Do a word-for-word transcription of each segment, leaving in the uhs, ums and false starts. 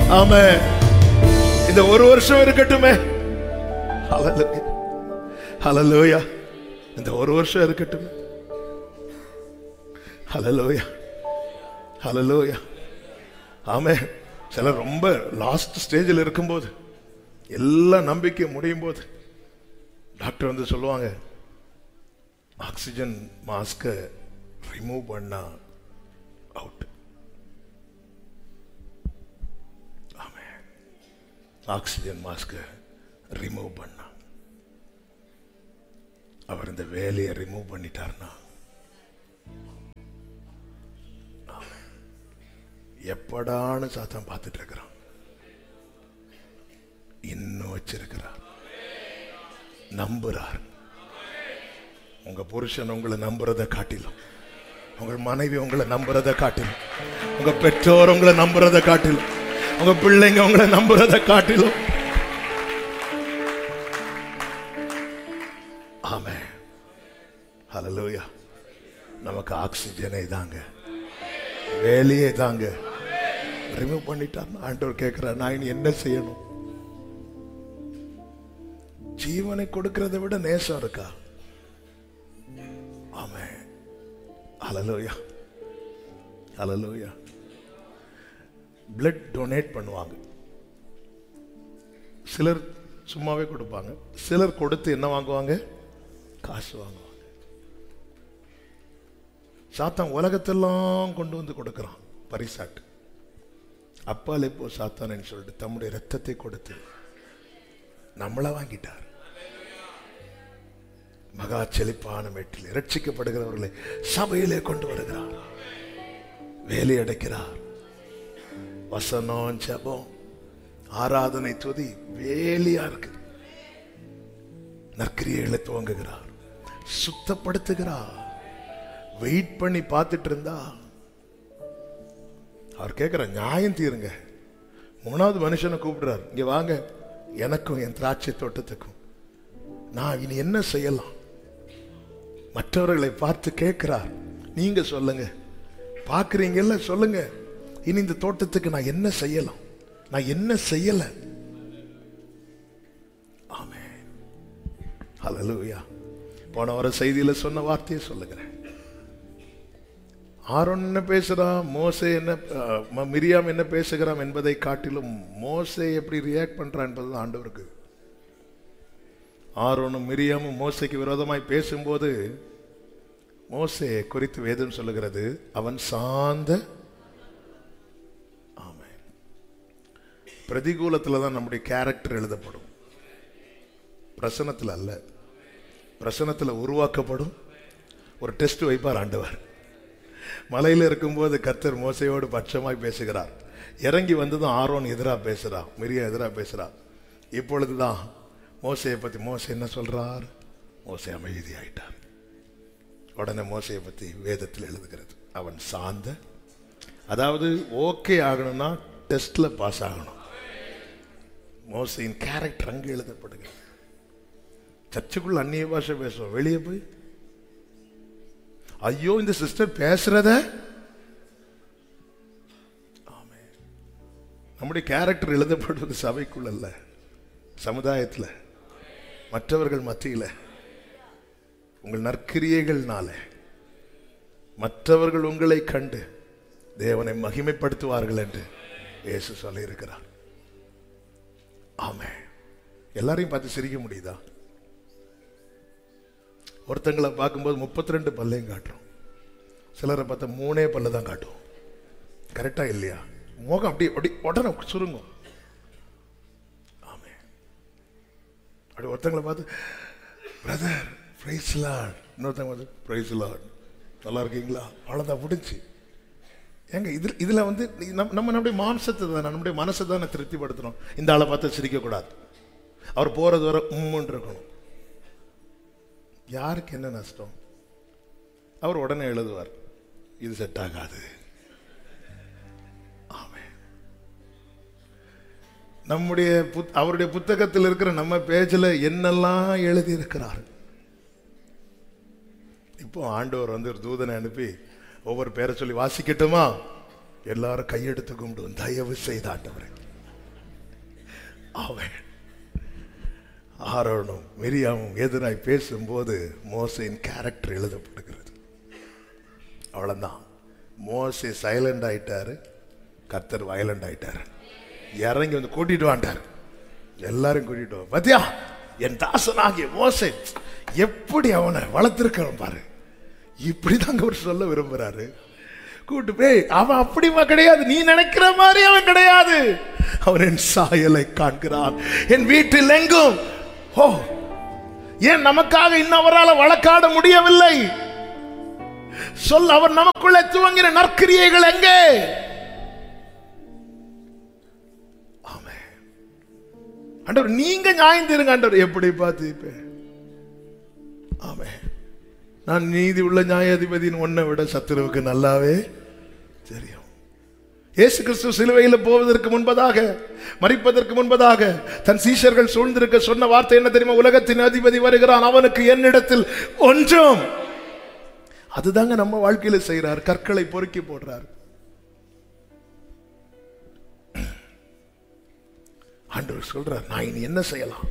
ஆமென். இந்த ஒரு வருஷம் இருக்கட்டுமே. ஹல்லேலூயா, ஹல்லேலூயா. இந்த ஒரு வருஷம் இருக்கட்டுமே. ஹல்லேலூயா, ஹல்லேலூயா. ஆமென். சிலர் ரொம்ப லாஸ்ட் ஸ்டேஜில் இருக்கும்போது, எல்லா நம்பிக்கை முடியும் போது டாக்டர் வந்து சொல்லுவாங்க, ஆக்சிஜன் மாஸ்கை ரிமூவ் பண்ணா அவுட். ஆமென். ஆக்சிஜன் மாஸ்கை ரிமூவ் பண்ணா, அவர் இந்த வேலையை ரிமூவ் பண்ணிட்டார்னா எப்படான்னு சாத்தான் பார்த்துட்டு இருக்கிறான். இன்னும் வச்சிருக்கிறார், நம்புறார். உங்க புருஷன் உங்களை நம்புறதை காட்டிலும், உங்கள் மனைவி உங்களை நம்புறதை காட்டிலும், உங்க பெற்றோர் உங்களை நம்புறதை காட்டிலும், உங்க பிள்ளைங்க உங்களை நம்புறதை காட்டிலும். ஆமென். ஹல்லேலூயா. நமக்கு ஆக்சிஜனை தாங்க, வேலையே தாங்க ரிமூவ் பண்ணிட்டார். ஆண்டவர் கேட்கிறார், நான் இனி என்ன செய்யணும்? ஜீவனை கொடுக்கிறதை விட நேசம் இருக்கா? ஆமென். ஹல்லேலூயா, ஹல்லேலூயா. பிளட் டொனேட் பண்ணுவாங்க. சிலர் சும்மாவே கொடுப்பாங்க, சிலர் கொடுத்து என்ன வாங்குவாங்க? காசு வாங்குவாங்க. சாத்தான் உலகத்தெல்லாம் கொண்டு வந்து கொடுக்கிறான் பரிசாட்டு. அப்பாலே போ சாத்தானு சொல்லிட்டு தம்முடைய ரத்தத்தை கொடுத்து நம்மள வாங்கிட்டார். மகா செழிப்பான மேட்டில் இரட்சிக்கப்படுகிறவர்களை சபையிலே கொண்டு வருகிறார், வேலை அடைக்கிறார். வசனம், ஜெபம், ஆராதனை, துதி வேலையா இருக்கு. நற்கிரியைகளை துவங்குகிறார், சுத்தப்படுத்துகிறார். வெயிட் பண்ணி பார்த்துட்டு இருந்தா அவர் கேட்கிற நியாயம் தீருங்க. மூணாவது மனுஷனை கூப்பிடுறார், இங்க வாங்க, எனக்கும் என் திராட்சை தோட்டத்துக்கும் நான் இனி என்ன செய்யலாம்? மற்றவர்களை பார்த்து கேட்கிறார், நீங்க சொல்லுங்க, பார்க்குறீங்கல்ல, சொல்லுங்க, இனி இந்த தோட்டத்துக்கு நான் என்ன செய்யலாம்? நான் என்ன செய்யல? ஆமென். ஹல்லேலூயா. போன வர செய்தியில சொன்ன வார்த்தையை சொல்லுகிறேன். ஆரோன் என்ன பேசுறான், மோசே என்ன, மிரியாம் என்ன பேசுகிறான் என்பதை காட்டிலும் மோசே எப்படி ரியாக்ட் பண்றான் என்பது ஆண்டவருக்கு. ஆரோனும் மிரியாமும் மோசைக்கு விரோதமாய் பேசும்போது மோசே குறித்து வேதம் சொல்லுகிறது, அவன் சாந்த. ஆமென். பிரதிகூலத்தில் தான் நம்முடைய கேரக்டர் எழுதப்படும், பிரசனத்தில் அல்ல. பிரசனத்தில் உருவாக்கப்படும். ஒரு டெஸ்ட் வைப்பார் ஆண்டவர். மலையில் இருக்கும்போது கர்த்தர் மோசையோடு பட்சமாய் பேசுகிறார். இறங்கி வந்ததும் ஆரோன் எதிராக பேசுறா, மிரியா எதிராக பேசுறா. இப்பொழுதுதான் மோசையை பத்தி மோசை என்ன சொல்றார்? மோசை அமைதி ஆயிட்டார். உடனே மோசையை பத்தி வேதத்தில் எழுதுகிறது, அவன் சாந்த. அதாவது ஓகே ஆகணும்னா டெஸ்ட்ல பாஸ் ஆகணும். மோசையின் கேரக்டர் அங்கே எழுதப்படுகிறது. சர்ச்சுக்குள்ள அந்நிய பாஷை பேசுவோம், வெளியே போய் ஐயோ இந்த சிஸ்டர் பேசுறத. நம்முடைய கேரக்டர் எழுதப்படுவது சபைக்குள்ள அல்ல, சமுதாயத்தில், மற்றவர்கள் மத்தியில். உங்கள் நற்கிரியைகள்னால மற்றவர்கள் உங்களை கண்டு தேவனை மகிமைப்படுத்துவார்கள் என்று இயேசு சொல்லி இருக்கிறார். ஆமென். எல்லாரையும் பார்த்து சிரிக்க முடியுதா? ஒருத்தங்களை பார்க்கும்போது முப்பத்தி ரெண்டு பல்லையும் காட்டுறோம், சிலரை பார்த்தா மூணே பல்ல தான் காட்டுவோம். கரெக்டா இல்லையா? முகம் அப்படி அப்படி உடனே சுருங்கும். ஆமென். அப்படி ஒருத்தங்களை பார்த்து பிரதர் பிரைஸ் லார்ட், இன்னொருத்தங்க பார்த்து பிரைஸ் லார்ட், நல்லா இருக்கீங்களா, அவ்வளோதான் முடிஞ்சு. ஏங்க இதுல இதுல வந்து நம்ம நம்முடைய மாம்சத்தை தானே, நம்முடைய மனசை தானே திருப்திப்படுத்துறோம். இந்த ஆளை பார்த்து சிரிக்கக்கூடாது, அவர் போறது வர உம்முன்னு இருக்கணும். யாருக்கு என்ன நஷ்டம்? அவர் உடனே எழுதுவார், இது செட் ஆகாது. ஆமென். நம்முடைய அவருடைய புத்தகத்தில் இருக்கிற நம்ம பேஜில் என்னெல்லாம் எழுதி இருக்கிறார். இப்போ ஆண்டவர் வந்து ஒரு தூதனை அனுப்பி ஒவ்வொரு பேரை சொல்லி வாசிக்கட்டுமா? எல்லாரும் கையெடுத்து கும்பிடுவோம், தயவு செய்த ஆண்டவரே அவன் ஆரோனும் மிரியாமும் எதிராய் பேசும்போது மோசேயின் கேரக்டர் எழுதப்படுகிறது. அவ்வளவுதான். மோசே சைலண்ட் ஆயிட்டாரு, கர்த்தர் வயலண்ட் ஆயிட்டாரு. இறங்கி வந்து கூட்டிட்டு வாண்டார், எல்லாரும் கூட்டிட்டு வா. பாத்தியா என் தாசனாகிய மோசே எப்படி அவனை வளர்த்திருக்கான் பாரு. இப்படிதாங்க அவர் சொல்ல விரும்புறாரு. கூட்டு போய் அவன் அப்படிமா கிடையாது, நீ நினைக்கிற மாதிரி அவன் கிடையாது. அவன் என் சாயலை காண்கிறான் என் வீட்டில் எங்கும். ஓ, ஏன் நமக்காக இன்னவரால் வழக்காட முடியவில்லை? சொல், அவர் நமக்குள்ளே துவங்கிற நற்கிரியைகள் எங்கே? ஆண்டவர் நீங்க நியாயந்தீருங்க. ஆண்டவர் எப்படி பார்த்து, ஆமே நான் நீதி உள்ள நியாயாதிபதியின் ஒன்றை விட சத்துருவுக்கு நல்லாவே தெரியும். இயேசு கிறிஸ்து சிலுவையில் போவதற்கு முன்பதாக, மரிப்பதற்கு முன்பதாக தன் சீஷர்கள் சூழ்ந்திருக்க சொன்ன வார்த்தை என்ன தெரியுமா? உலகத்தின் அதிபதி வருகிறான், அவனுக்கு என்னிடத்தில் ஒன்றும். அதுதாங்க நம்ம வாழ்க்கையில செய்யறார். கற்களை பொறுக்கி போடுறார். ஆண்டவர் சொல்றார், நான் இனி என்ன செய்யலாம்?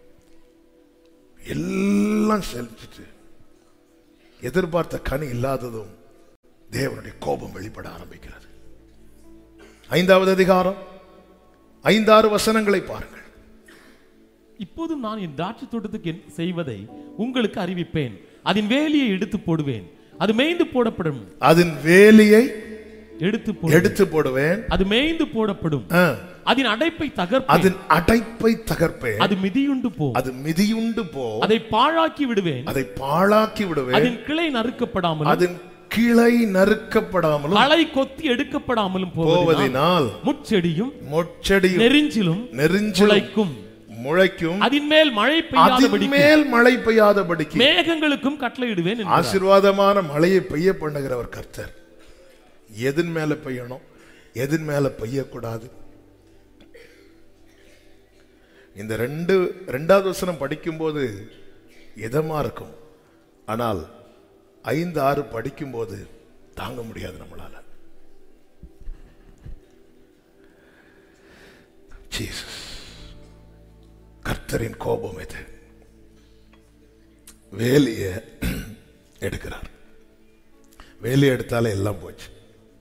எல்லாம் செலுத்திட்டு எதிர்பார்த்த கனி இல்லாததும் தேவனுடைய கோபம் வெளிப்பட ஆரம்பிக்கிறது. ஐந்தாவது அதிகாரம் ஐந்தாறு வசனங்களை பாருங்கள். இப்போதும் நான் என் திராட்சை தோட்டத்துக்கு செய்வதை உங்களுக்கு அறிவிப்பேன். அதன் வேலியை எடுத்து போடுவேன், அது மேய்ந்து போடப்படும். அதன் வேலியை எடுத்து எடுத்து போடுவேன், அது மேய்ந்து போடப்படும். அதன் அடைப்பை தகர்ப்பேன், அதன் அடைப்பை தகர்ப்பேன். அது மிதியுண்டு போ, அது மிதியுண்டு போ. அதை பாழாக்கி விடுவேன், அதை பாழாக்கி விடுவேன். அதன் கிளை நறுக்கப்படாமலும், அதன் கிளை நறுக்கப்படாமலும், களை கொத்தி எடுக்கப்படாமலும் போவதினால் முட்செடியும் முட்செடியும் நெரிஞ்சிலும் நெரிஞ்சிலும் முளைக்கும். அதன் மேல் மழை பெய்யாதபடிக்கு, மேல் மழை பெய்யாதபடிக்கு மேகங்களுக்கும் கட்டளையிடுவேன். ஆசீர்வாதமான மழையை பெய்ய பண்ணுகிறவர் கர்த்தர். எதன் மேல பெய்யணும், எதன் மேல பெய்யக்கூடாது? இந்த ரெண்டு ரெண்டாவது வசனம் படிக்கும்போது இதமா இருக்கும். ஆனால் ஐந்து ஆறு படிக்கும்போது தாங்க முடியாது நம்மளால. ஜீசஸ், கர்த்தரின் கோபம் இது. வேலியை எடுக்கிறார். வேலியை எடுத்தாலே எல்லாம் போச்சு.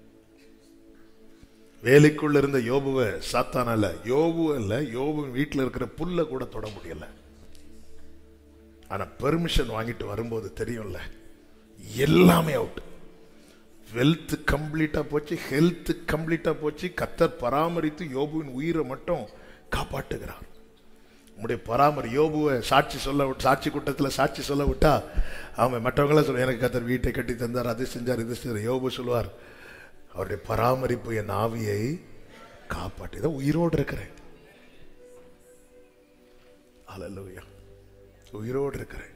வேலைக்குள்ள இருந்த யோபுவை சாத்தானால, யோபு இல்ல, யோபு வீட்டில் இருக்கிற புல்ல கூட தொட முடியல. ஆனா பெர்மிஷன் வாங்கிட்டு வரும்போது தெரியும்ல, எல்லாமே அவுட். வெல்த் கம்ப்ளீட்டா போச்சு, ஹெல்த் கம்ப்ளீட்டா போச்சு. கர்த்தர் பராமரித்து யோபுவின் உயிரை மட்டும் காப்பாற்றுகிறார். உங்களுடைய பராமரி யோபுவை சாட்சி சொல்ல, சாட்சி கூட்டத்தில் சாட்சி சொல்ல விட்டா அவன் மற்றவங்கள சொல்ல, எனக்கு கர்த்தர் வீட்டை கட்டி தந்தார், அது செஞ்சார், இது செஞ்சார். யோபு சொல்லுவார், அவருடைய பராமரிப்பு என் ஆவியை காப்பாற்றி தான் உயிரோடு இருக்கிறேன். அல்லேலூயா, உயிரோடு இருக்கிறேன்.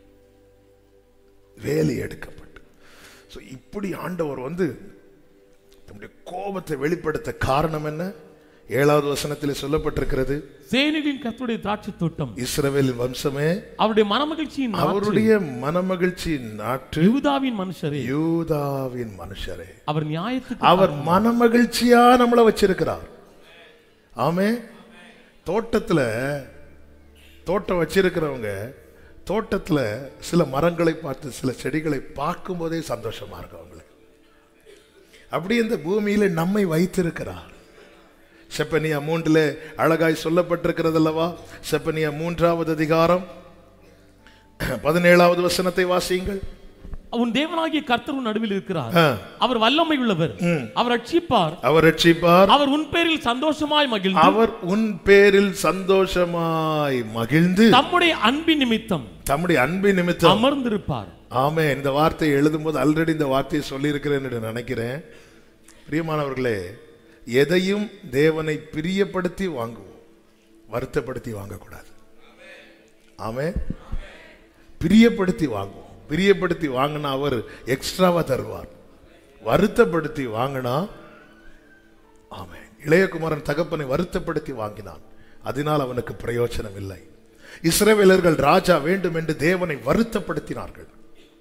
வேலி எடுக்கப்பட்டு. இப்படி ஆண்டவர் வந்து தம்முடைய கோபத்தை வெளிப்படுத்த காரணம் என்ன? ஏழாவது வசனத்தில் சொல்லப்பட்டிருக்கிறது, சேனைகளின் கர்த்தருடைய திராட்சை தோட்டம், இஸ்ரவேலின் வம்சமே, அவருடைய மனமகிழ்ச்சியின் அவருடைய மனமகிழ்ச்சியின் நாற்று, யூதாவின் மனுஷரே, யூதாவின் மனுஷரே. அவர் நியாயத்துக்கு, அவர் மனமகிழ்ச்சியா நம்மளை வச்சிருக்கிறார். ஆமே. தோட்டத்துல தோட்டம் வச்சிருக்கிறவங்க தோட்டத்துல சில மரங்களை பார்த்து, சில செடிகளை பார்க்கும் போதே சந்தோஷமா இருக்கும் அவங்களுக்கு. அப்படி இந்த பூமியில நம்மை வைத்திருக்கிறார். செப்பனியா மூன்றுல அழகாய் சொல்லப்பட்டிருக்கிறது அல்லவா? செப்பனியா மூன்றாவது அதிகாரம் பதினேழாவது வசனத்தை வாசியுங்கள். உன் தேவனாகிய கர்த்தர் உன் நடுவில் இருக்கிறார், அவர் வல்லமை உள்ளவர், அவர் ரட்சிப்பார், அவர் ரட்சிப்பார், அவர் உன் பேரில் சந்தோஷமாய் மகிழ்ந்து, அவர் உன் பேரில் சந்தோஷமாய் மகிழ்ந்து தம்முடைய அன்பின் நிமித்தம், தம்முடைய அன்பின் நிமித்தம் அமர்ந்திருப்பார். ஆமே. இந்த வார்த்தையை எழுதும் போது ஆல்ரெடி இந்த வார்த்தையை சொல்லி இருக்கிறேன் என்று நினைக்கிறேன். பிரியமானவர்களே, எதையும் தேவனை பிரியப்படுத்தி வாங்குவோம், வருத்தப்படுத்தி வாங்கக்கூடாது. ஆமே. பிரியப்படுத்தி வாங்குவோம். பிரியப்படுத்தி வாங்கினா அவர் எக்ஸ்ட்ராவா தருவார். வருத்தப்படுத்தி வாங்கினா, ஆமே, இளையகுமாரன் தகப்பனை வருத்தப்படுத்தி வாங்கினான், அதனால் அவனுக்கு பிரயோஜனம் இல்லை. இஸ்ரவேலர்கள் ராஜா வேண்டும் என்று தேவனை வருத்தப்படுத்தினார்கள்.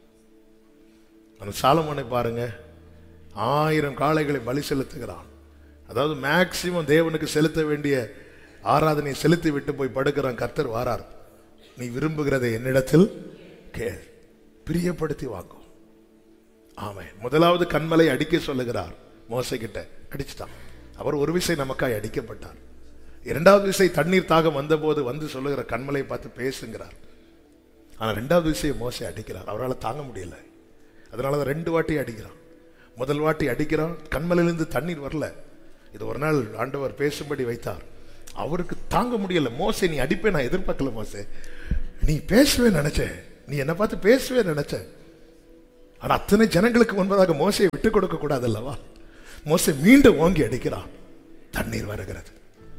சாலமோனை பாருங்க, ஆயிரம் காளைகளை பலி செலுத்துகிறான். அதாவது மேக்சிமம் தேவனுக்கு செலுத்த வேண்டிய ஆராதனை செலுத்தி விட்டு போய் படுக்கிறான். கர்த்தர் வாரார். நீ விரும்புகிறதை என்னிடத்தில் கேள், பிரியப்படுத்தி வாங்கும். ஆமென். முதலாவது கன்மலை அடிக்க சொல்லுகிறார். மோசே கிட்ட அடிச்சுட்டான். அவர் ஒரு விசை நமக்காய் அடிக்கப்பட்டார். இரண்டாவது விசை தண்ணீர் தாகம் வந்த போது வந்து சொல்லுகிற கன்மலை பார்த்து பேசுங்கிறார். ஆனா ரெண்டாவது விசையை மோசே அடிக்கிறார். அவரால் தாங்க முடியல. அதனாலதான் ரெண்டு வாட்டி அடிக்கிறான். முதல் வாட்டி அடிக்கிறான், கண்மலையிலிருந்து தண்ணீர் வரல. இது ஒரு நாள் ஆண்டவர் பேசும்படி வைத்தார். அவருக்கு தாங்க முடியல. மோசே நீ அடிப்பே நான் எதிர்பார்க்கல. மோசே நீ பேசுவே நினைச்சேன், நீ என்ன பார்த்து பேசுவே நினைச்சேன். ஆனா அத்தனை ஜனங்களுக்கு முன்பதாக மோசையை விட்டு கொடுக்க கூடாது அல்லவா? மோசே மீண்டும் ஓங்கி அடிக்கிறான். தண்ணீர் வருகிறது.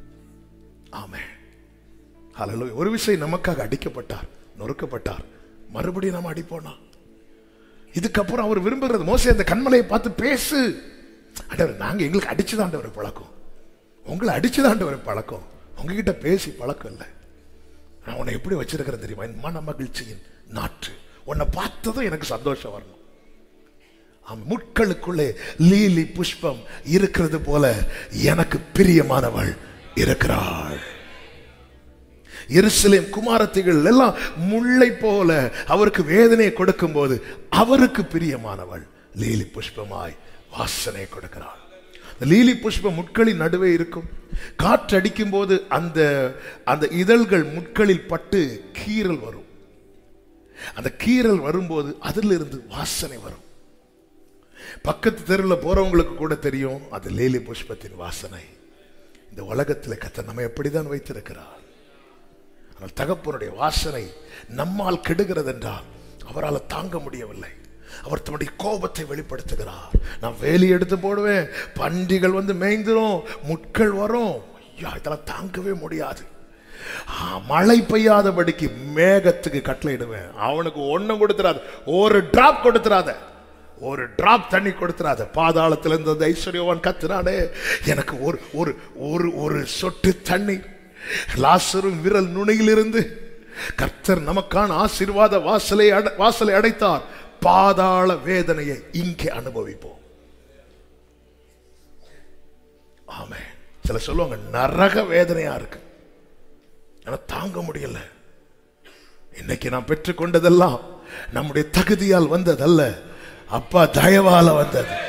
ஆமென். ஹல்லேலூயா. ஒரு விஷயம் நமக்காக அடிக்கப்பட்டார், நொறுக்கப்பட்டார். மறுபடியும் நம்ம அடிப்போனா? இதுக்கப்புறம் அவர் விரும்புகிறது மோசே அந்த கண்மலையை பார்த்து பேசு. ஆண்டவர் நாங்க எங்களுக்கு அடிச்சுதான் ஒரு பழக்கம், உங்களை அடிச்சுதான் ஒரு பழக்கம், உங்ககிட்ட பேசி பழக்கம் இல்லை. நான் உன்னை எப்படி வச்சிருக்கிறேன் தெரியுமா? என் மன மகிழ்ச்சியின் நாற்று. உன்னை பார்த்ததும் எனக்கு சந்தோஷம் வரணும். முட்களுக்குள்ளே லீலி புஷ்பம் இருக்கிறது போல எனக்கு பிரியமானவள் இருக்கிறாள். எருசலேம் குமாரத்திகள் எல்லாம் முல்லை போல அவருக்கு வேதனையை கொடுக்கும் போது அவருக்கு பிரியமானவள் லீலி புஷ்பமாய் வாசனை கொடுக்கிறாள். லீலி புஷ்பம் முட்களின் நடுவே இருக்கும். காற்று அடிக்கும் போது அந்த அந்த இதழ்கள் முட்களில் பட்டு கீறல் வரும். அந்த கீறல் வரும்போது அதிலிருந்து வாசனை வரும். பக்கத்து தெருவில் போறவங்களுக்கு கூட தெரியும் அது லீலி புஷ்பத்தின் வாசனை. இந்த உலகத்தில் கர்த்தர் நம்ம எப்படிதான் வைத்திருக்கிறார். ஆனால் தகப்பனுடைய வாசனை நம்மால் கெடுகிறது என்றால் அவரால் தாங்க முடியவில்லை. அவர் தன்னுடைய கோபத்தை வெளிப்படுத்துகிறார். நான் வேலி எடுத்து போடுவேன், பன்றிகள் வந்து மேய்ந்துரும், முட்கள் வரும், இதெல்லாம் தாங்கவே முடியாது. மழை பெய்யாதபடிக்கு மேகத்துக்கு கட்டளையிடுவேன். அவனுக்கு ஒன்னும் கொடுத்துறாத, ஒரு டிராப் கொடுத்துறாத, ஒரு டிராப் தண்ணி கொடுத்துறாத. பாதாளத்தில் இருந்த ஐஸ்வர்யவான் கத்துறானே, எனக்கு ஒரு ஒரு ஒரு ஒரு சொட்டு தண்ணி. லாசரும் விரல் நுனியிலிருந்து கர்த்தர் நமக்கான ஆசீர்வாத வாசலை வாசலை அடைத்தார். பாதாள வேதனையை இங்கே அனுபவிப்போம். ஆமே. சில சொல்லுவாங்க நரக வேதனையா இருக்கு, ஆனா தாங்க முடியல. இன்னைக்கு நாம் பெற்றுக்கொண்டதெல்லாம் நம்முடைய தகுதியால் வந்ததல்ல, அப்பா தயவால வந்தது.